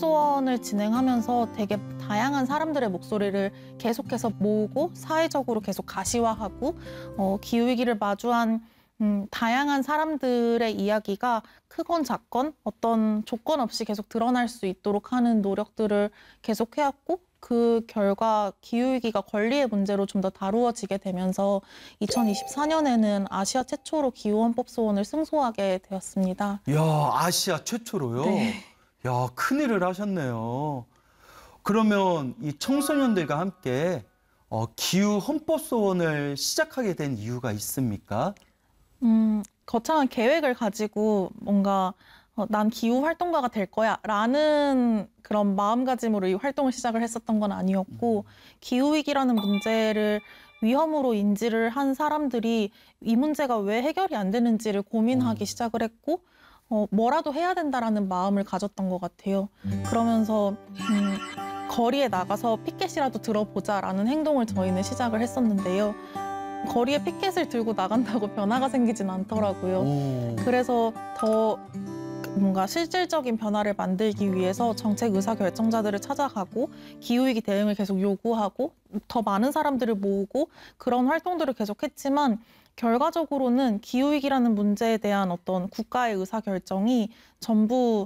헌법소원을 진행하면서 되게 다양한 사람들의 목소리를 계속해서 모으고 사회적으로 계속 가시화하고 기후위기를 마주한 다양한 사람들의 이야기가 크건 작건 어떤 조건 없이 계속 드러날 수 있도록 하는 노력들을 계속 해왔고 그 결과 기후위기가 권리의 문제로 좀 더 다루어지게 되면서 2024년에는 아시아 최초로 기후헌법소원을 승소하게 되었습니다. 이야, 아시아 최초로요? 네. 야, 큰일을 하셨네요. 그러면 이 청소년들과 함께 기후헌법소원을 시작하게 된 이유가 있습니까? 거창한 계획을 가지고 뭔가 난 기후활동가가 될 거야 라는 그런 마음가짐으로 이 활동을 시작을 했었던 건 아니었고 기후위기라는 문제를 위험으로 인지를 한 사람들이 이 문제가 왜 해결이 안 되는지를 고민하기 시작을 했고 뭐라도 해야 된다라는 마음을 가졌던 것 같아요. 그러면서 거리에 나가서 피켓이라도 들어보자라는 행동을 저희는 시작을 했었는데요. 거리에 피켓을 들고 나간다고 변화가 생기진 않더라고요. 그래서 더 뭔가 실질적인 변화를 만들기 위해서 정책 의사결정자들을 찾아가고 기후위기 대응을 계속 요구하고 더 많은 사람들을 모으고 그런 활동들을 계속했지만 결과적으로는 기후위기라는 문제에 대한 어떤 국가의 의사결정이 전부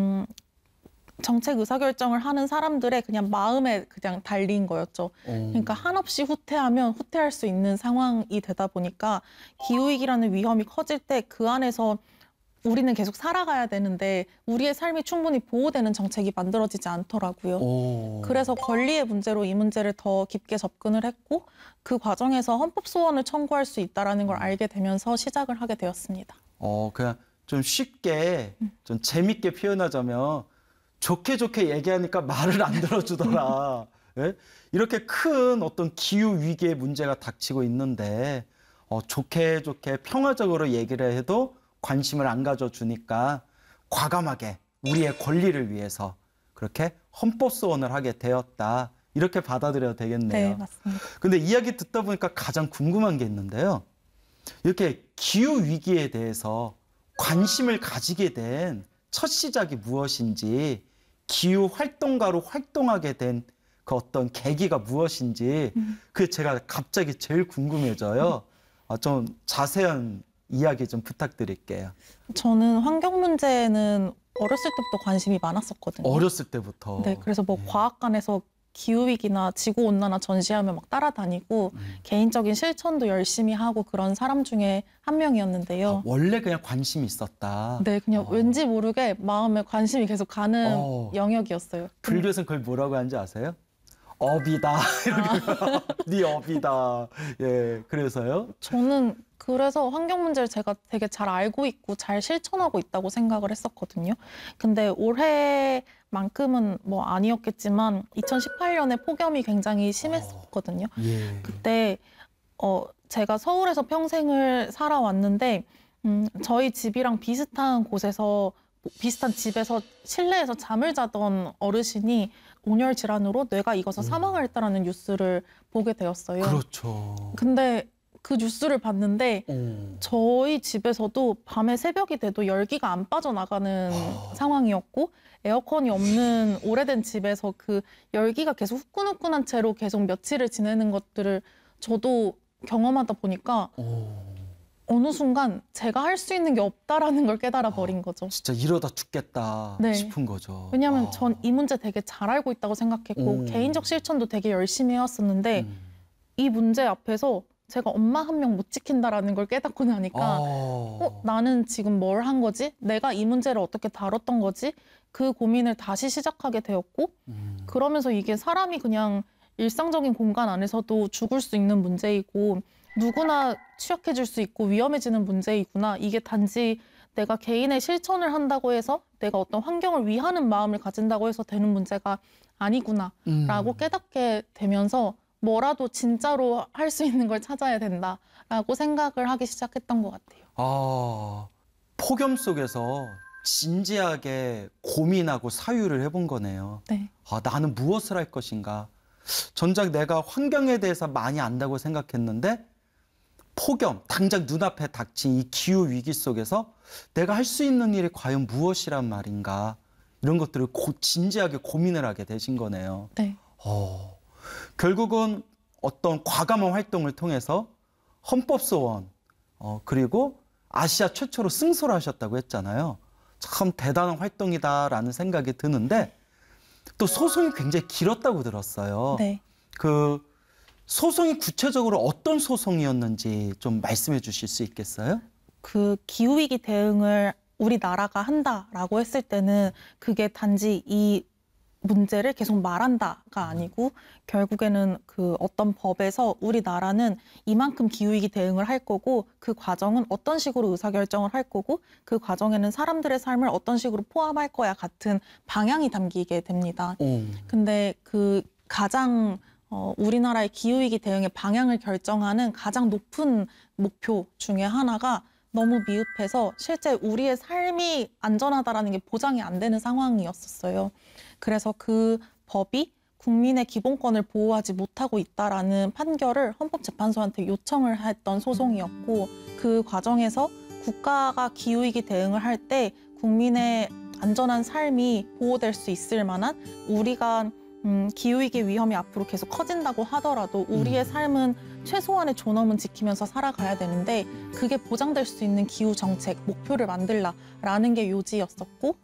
정책 의사결정을 하는 사람들의 그냥 마음에 그냥 달린 거였죠. 그러니까 한없이 후퇴하면 후퇴할 수 있는 상황이 되다 보니까 기후위기라는 위험이 커질 때 그 안에서 우리는 계속 살아가야 되는데 우리의 삶이 충분히 보호되는 정책이 만들어지지 않더라고요. 그래서 권리의 문제로 이 문제를 더 깊게 접근을 했고 그 과정에서 헌법소원을 청구할 수 있다는 걸 알게 되면서 시작을 하게 되었습니다. 그냥 좀 쉽게 좀 재밌게 표현하자면 좋게 얘기하니까 말을 안 들어주더라. 예? 이렇게 큰 어떤 기후 위기의 문제가 닥치고 있는데 좋게 평화적으로 얘기를 해도 관심을 안 가져주니까 과감하게 우리의 권리를 위해서 그렇게 헌법소원을 하게 되었다. 이렇게 받아들여도 되겠네요. 네, 맞습니다. 근데 이야기 듣다 보니까 가장 궁금한 게 있는데요. 이렇게 기후 위기에 대해서 관심을 가지게 된 첫 시작이 무엇인지, 기후 활동가로 활동하게 된 그 어떤 계기가 무엇인지, 그게 제가 갑자기 제일 궁금해져요. 좀 자세한 이야기 좀 부탁드릴게요. 저는 환경 문제는 어렸을 때부터 관심이 많았었거든요. 어렸을 때부터. 네, 그래서 뭐 과학관에서 기후위기나 지구온난화 전시하면 막 따라다니고 개인적인 실천도 열심히 하고 그런 사람 중에 한 명이었는데요. 원래 그냥 관심이 있었다. 네, 그냥 왠지 모르게 마음에 관심이 계속 가는 영역이었어요. 불교에서는 그걸 뭐라고 하는지 아세요? 업이다. 네 업이다. 예, 그래서요? 저는 그래서 환경 문제를 제가 되게 잘 알고 있고 잘 실천하고 있다고 생각을 했었거든요. 근데 올해만큼은 뭐 아니었겠지만 2018년에 폭염이 굉장히 심했었거든요. 예. 그때 제가 서울에서 평생을 살아왔는데 저희 집이랑 비슷한 곳에서 비슷한 집에서 실내에서 잠을 자던 어르신이 온열 질환으로 뇌가 익어서 사망을 했다라는 뉴스를 보게 되었어요. 그렇죠. 근데 그 뉴스를 봤는데 저희 집에서도 밤에 새벽이 돼도 열기가 안 빠져나가는 상황이었고 에어컨이 없는 오래된 집에서 그 열기가 계속 후끈후끈한 채로 계속 며칠을 지내는 것들을 저도 경험하다 보니까 어느 순간 제가 할 수 있는 게 없다라는 걸 깨달아 버린 거죠. 진짜 이러다 죽겠다 네. 싶은 거죠. 왜냐하면 전 이 문제 되게 잘 알고 있다고 생각했고 개인적 실천도 되게 열심히 해왔었는데 이 문제 앞에서 제가 엄마 한 명 못 지킨다라는 걸 깨닫고 나니까 나는 지금 뭘 한 거지? 내가 이 문제를 어떻게 다뤘던 거지? 그 고민을 다시 시작하게 되었고 그러면서 이게 사람이 그냥 일상적인 공간 안에서도 죽을 수 있는 문제이고 누구나 취약해질 수 있고 위험해지는 문제이구나. 이게 단지 내가 개인의 실천을 한다고 해서 내가 어떤 환경을 위하는 마음을 가진다고 해서 되는 문제가 아니구나라고 깨닫게 되면서 뭐라도 진짜로 할 수 있는 걸 찾아야 된다라고 생각을 하기 시작했던 것 같아요. 폭염 속에서 진지하게 고민하고 사유를 해본 거네요. 네. 나는 무엇을 할 것인가. 정작 내가 환경에 대해서 많이 안다고 생각했는데 폭염, 당장 눈앞에 닥친 이 기후 위기 속에서 내가 할 수 있는 일이 과연 무엇이란 말인가. 이런 것들을 진지하게 고민을 하게 되신 거네요. 네. 결국은 어떤 과감한 활동을 통해서 헌법소원 그리고 아시아 최초로 승소를 하셨다고 했잖아요. 참 대단한 활동이다라는 생각이 드는데 또 소송이 굉장히 길었다고 들었어요. 네. 그 소송이 구체적으로 어떤 소송이었는지 좀 말씀해 주실 수 있겠어요? 그 기후위기 대응을 우리나라가 한다라고 했을 때는 그게 단지 이 문제를 계속 말한다가 아니고 결국에는 그 어떤 법에서 우리나라는 이만큼 기후위기 대응을 할 거고 그 과정은 어떤 식으로 의사결정을 할 거고 그 과정에는 사람들의 삶을 어떤 식으로 포함할 거야 같은 방향이 담기게 됩니다. 근데 그 가장 우리나라의 기후위기 대응의 방향을 결정하는 가장 높은 목표 중에 하나가 너무 미흡해서 실제 우리의 삶이 안전하다라는 게 보장이 안 되는 상황이었었어요. 그래서 그 법이 국민의 기본권을 보호하지 못하고 있다라는 판결을 헌법재판소한테 요청을 했던 소송이었고 그 과정에서 국가가 기후위기 대응을 할 때 국민의 안전한 삶이 보호될 수 있을 만한 우리가 기후위기 위험이 앞으로 계속 커진다고 하더라도 우리의 삶은 최소한의 존엄은 지키면서 살아가야 되는데 그게 보장될 수 있는 기후 정책 목표를 만들라라는 게 요지였었고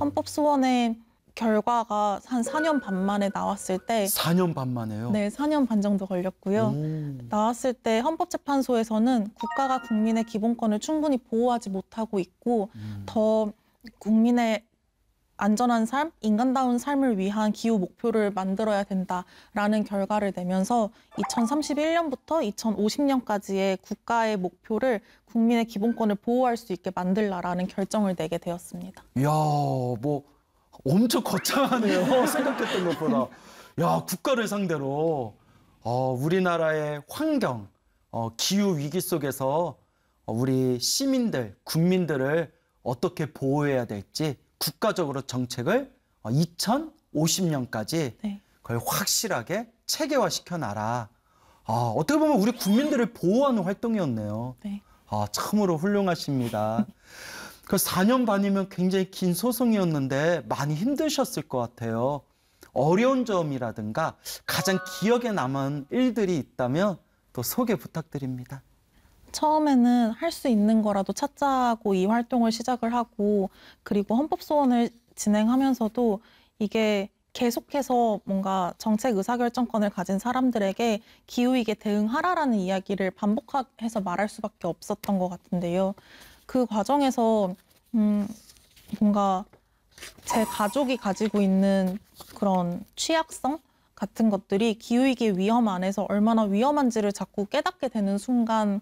헌법소원의 결과가 한 4년 반 만에 나왔을 때 4년 반 만에요? 네, 4년 반 정도 걸렸고요. 나왔을 때 헌법재판소에서는 국가가 국민의 기본권을 충분히 보호하지 못하고 있고 더 국민의 안전한 삶, 인간다운 삶을 위한 기후 목표를 만들어야 된다라는 결과를 내면서 2031년부터 2050년까지의 국가의 목표를 국민의 기본권을 보호할 수 있게 만들라라는 결정을 내게 되었습니다. 이야, 뭐 엄청 거창하네요. 생각했던 것보다. 야, 국가를 상대로 우리나라의 환경, 기후 위기 속에서 우리 시민들, 국민들을 어떻게 보호해야 될지 국가적으로 정책을 2050년까지 네. 그걸 확실하게 체계화시켜 놔라. 어떻게 보면 우리 국민들을 보호하는 활동이었네요. 네. 참으로 훌륭하십니다. 그 4년 반이면 굉장히 긴 소송이었는데 많이 힘드셨을 것 같아요. 어려운 점이라든가 가장 기억에 남은 일들이 있다면 또 소개 부탁드립니다. 처음에는 할 수 있는 거라도 찾자고 이 활동을 시작을 하고 그리고 헌법소원을 진행하면서도 이게 계속해서 뭔가 정책 의사결정권을 가진 사람들에게 기후위기에 대응하라라는 이야기를 반복해서 말할 수밖에 없었던 것 같은데요. 그 과정에서 뭔가 제 가족이 가지고 있는 그런 취약성 같은 것들이 기후위기의 위험 안에서 얼마나 위험한지를 자꾸 깨닫게 되는 순간도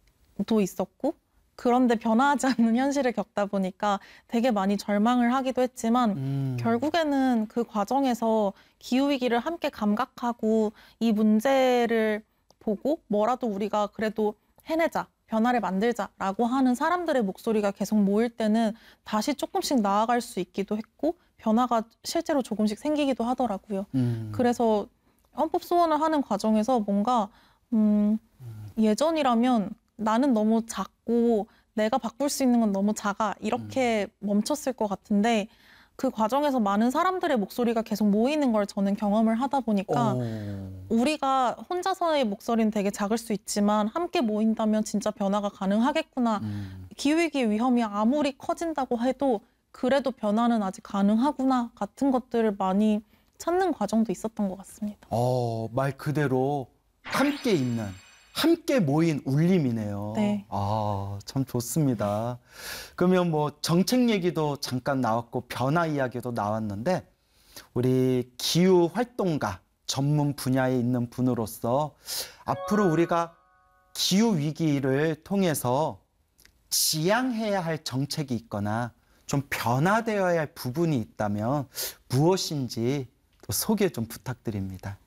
있었고 그런데 변화하지 않는 현실을 겪다 보니까 되게 많이 절망을 하기도 했지만 결국에는 그 과정에서 기후위기를 함께 감각하고 이 문제를 보고 뭐라도 우리가 그래도 해내자. 변화를 만들자라고 하는 사람들의 목소리가 계속 모일 때는 다시 조금씩 나아갈 수 있기도 했고 변화가 실제로 조금씩 생기기도 하더라고요. 그래서 헌법소원을 하는 과정에서 뭔가 예전이라면 나는 너무 작고 내가 바꿀 수 있는 건 너무 작아 이렇게 멈췄을 것 같은데 그 과정에서 많은 사람들의 목소리가 계속 모이는 걸 저는 경험을 하다 보니까 우리가 혼자서의 목소리는 되게 작을 수 있지만 함께 모인다면 진짜 변화가 가능하겠구나. 기후위기의 위험이 아무리 커진다고 해도 그래도 변화는 아직 가능하구나 같은 것들을 많이 찾는 과정도 있었던 것 같습니다. 말 그대로 함께 있는 함께 모인 울림이네요. 네. 참 좋습니다. 그러면 뭐 정책 얘기도 잠깐 나왔고 변화 이야기도 나왔는데 우리 기후 활동가 전문 분야에 있는 분으로서 앞으로 우리가 기후 위기를 통해서 지향해야 할 정책이 있거나 좀 변화되어야 할 부분이 있다면 무엇인지 또 소개 좀 부탁드립니다.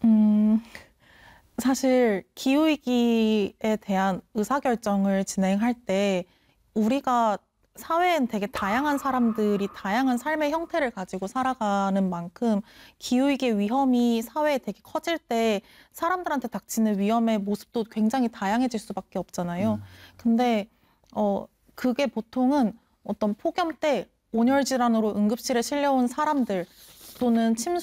사실 기후위기에 대한 의사결정을 진행할 때 우리가 사회엔 되게 다양한 사람들이 다양한 삶의 형태를 가지고 살아가는 만큼 기후위기의 위험이 사회에 되게 커질 때 사람들한테 닥치는 위험의 모습도 굉장히 다양해질 수밖에 없잖아요. 근데 그게 보통은 어떤 폭염 때 온열 질환으로 응급실에 실려온 사람들 또는 침수